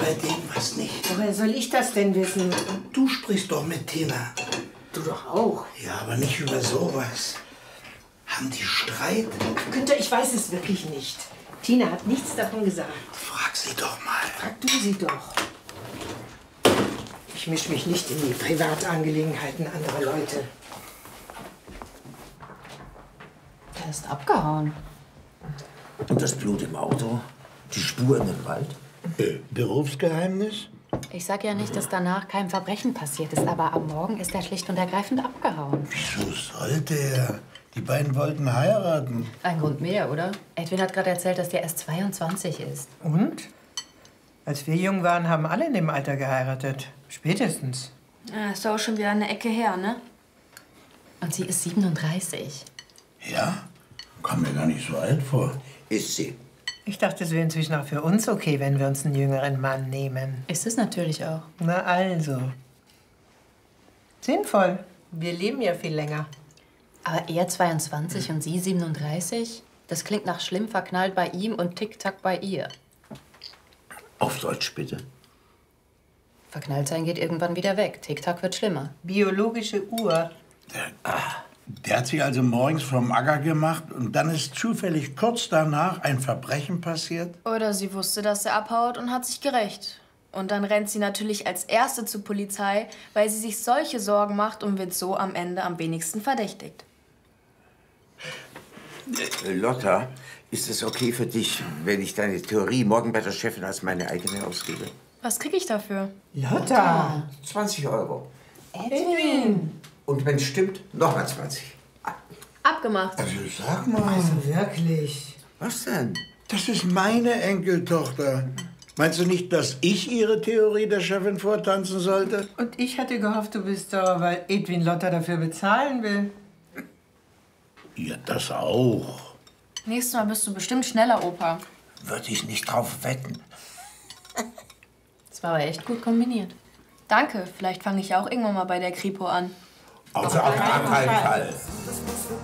bei denen was nicht? Woher soll ich das denn wissen? Du sprichst doch mit Tina. Du doch auch. Ja, aber nicht über sowas. Haben die Streit? Günther, ich weiß es wirklich nicht. Tina hat nichts davon gesagt. Frag sie doch mal. Frag du sie doch. Ich mische mich nicht in die Privatangelegenheiten anderer Leute. Er ist abgehauen. Und das Blut im Auto? Die Spur in den Wald? Berufsgeheimnis? Ich sag ja nicht, dass danach kein Verbrechen passiert ist, aber am Morgen ist er schlicht und ergreifend abgehauen. Wieso sollte er? Die beiden wollten heiraten. Ein Grund mehr, oder? Edwin hat gerade erzählt, dass der erst 22 ist. Und? Als wir jung waren, haben alle in dem Alter geheiratet. Spätestens. Ja, ist doch auch schon wieder eine Ecke her, ne? Und sie ist 37. Ja? Kam mir gar nicht so alt vor. Ist sie. Ich dachte, es wäre inzwischen auch für uns okay, wenn wir uns einen jüngeren Mann nehmen. Ist es natürlich auch. Na also. Sinnvoll. Wir leben ja viel länger. Aber er 22 und sie 37? Das klingt nach schlimm verknallt bei ihm und Tick-Tack bei ihr. Auf Deutsch bitte. Verknallt sein geht irgendwann wieder weg. Tick-Tack wird schlimmer. Biologische Uhr. Der hat sich also morgens vom Acker gemacht und dann ist zufällig kurz danach ein Verbrechen passiert? Oder sie wusste, dass er abhaut und hat sich gerächt. Und dann rennt sie natürlich als Erste zur Polizei, weil sie sich solche Sorgen macht und wird so am Ende am wenigsten verdächtigt. Lotta, ist es okay für dich, wenn ich deine Theorie morgen bei der Chefin als meine eigene ausgebe? Was krieg ich dafür? Lotta! 20 Euro. Edwin! Und wenn es stimmt, nochmal 20. Abgemacht. Also sag mal. Also wirklich. Was denn? Das ist meine Enkeltochter. Meinst du nicht, dass ich ihre Theorie der Chefin vortanzen sollte? Und ich hatte gehofft, du bist sauer, weil Edwin Lotta dafür bezahlen will. Ja, das auch. Nächstes Mal bist du bestimmt schneller, Opa. Würde ich nicht drauf wetten. Das war aber echt gut kombiniert. Danke, vielleicht fange ich auch irgendwann mal bei der Kripo an. Auf keinen Fall.